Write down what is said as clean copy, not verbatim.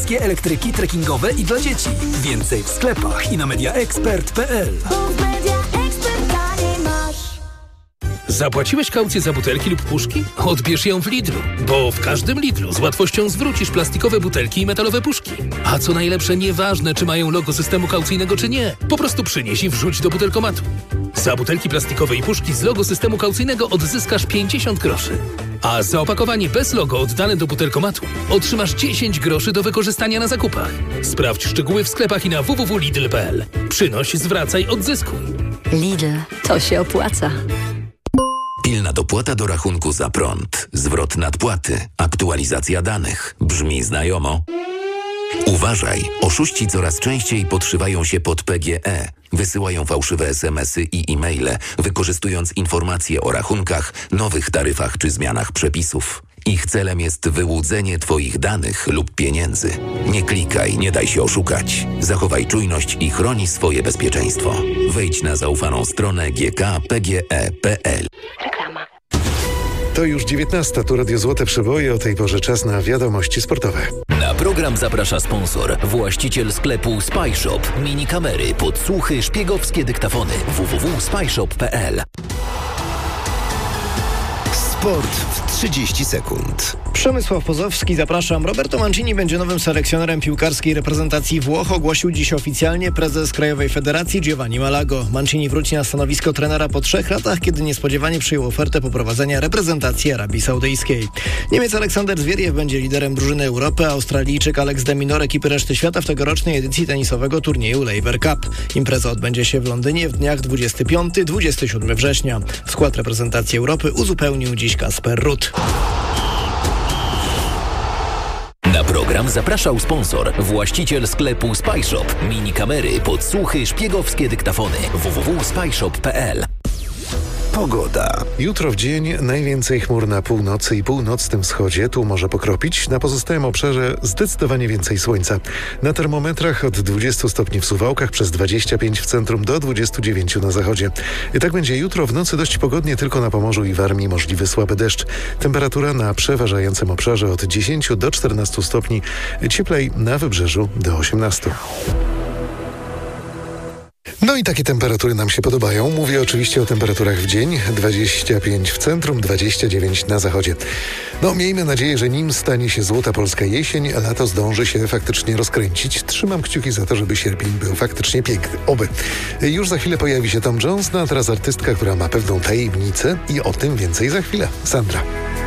wszystkie elektryki trekkingowe i dla dzieci. Więcej w sklepach i na mediaexpert.pl. Zapłaciłeś kaucję za butelki lub puszki? Odbierz ją w Lidlu, bo w każdym Lidlu z łatwością zwrócisz plastikowe butelki i metalowe puszki. A co najlepsze, nieważne czy mają logo systemu kaucyjnego czy nie, po prostu przynieś i wrzuć do butelkomatu. Za butelki plastikowe i puszki z logo systemu kaucyjnego odzyskasz 50 groszy. A za opakowanie bez logo oddane do butelkomatu otrzymasz 10 groszy do wykorzystania na zakupach. Sprawdź szczegóły w sklepach i na www.lidl.pl. Przynoś, zwracaj, odzyskuj. Lidl, to się opłaca. Pilna dopłata do rachunku za prąd, zwrot nadpłaty, aktualizacja danych. Brzmi znajomo? Uważaj, oszuści coraz częściej podszywają się pod PGE. Wysyłają fałszywe SMS-y i e-maile, wykorzystując informacje o rachunkach, nowych taryfach czy zmianach przepisów. Ich celem jest wyłudzenie Twoich danych lub pieniędzy. Nie klikaj, nie daj się oszukać. Zachowaj czujność i chroni swoje bezpieczeństwo. Wejdź na zaufaną stronę gkpge.pl. Reklama. To już 19. Tu Radio Złote Przeboje. O tej porze czas na wiadomości sportowe. Na program zaprasza sponsor, właściciel sklepu Spyshop. Mini kamery, podsłuchy, szpiegowskie dyktafony. www.spyshop.pl. Sport w 30 sekund. Przemysław Pozowski, zapraszam. Roberto Mancini będzie nowym selekcjonerem piłkarskiej reprezentacji Włoch, ogłosił dziś oficjalnie prezes Krajowej Federacji Giovanni Malago. Mancini wróci na stanowisko trenera po 3 latach, kiedy niespodziewanie przyjął ofertę poprowadzenia reprezentacji Arabii Saudyjskiej. Niemiec Aleksander Zwieriew będzie liderem drużyny Europy, a Australijczyk Alex de Minaur ekipy reszty świata w tegorocznej edycji tenisowego turnieju Laver Cup. Impreza odbędzie się w Londynie w dniach 25-27 września. Skład reprezentacji Europy uzupełnił dziś Kasper Ruud. Na program zapraszał sponsor, właściciel sklepu Spyshop. Mini kamery, podsłuchy, szpiegowskie dyktafony. www.spyshop.pl. Pogoda. Jutro w dzień najwięcej chmur na północy i północnym wschodzie. Tu może pokropić. Na pozostałym obszarze zdecydowanie więcej słońca. Na termometrach od 20 stopni w Suwałkach, przez 25 w centrum do 29 na zachodzie. I tak będzie jutro. W nocy dość pogodnie, tylko na Pomorzu i Warmii możliwy słaby deszcz. Temperatura na przeważającym obszarze od 10 do 14 stopni. Cieplej na wybrzeżu do 18. No i takie temperatury nam się podobają. Mówię oczywiście o temperaturach w dzień. 25 w centrum, 29 na zachodzie. No, miejmy nadzieję, że nim stanie się złota polska jesień, lato zdąży się faktycznie rozkręcić. Trzymam kciuki za to, żeby sierpień był faktycznie piękny. Oby. Już za chwilę pojawi się Tom Jones, no a teraz artystka, która ma pewną tajemnicę i o tym więcej za chwilę. Sandra.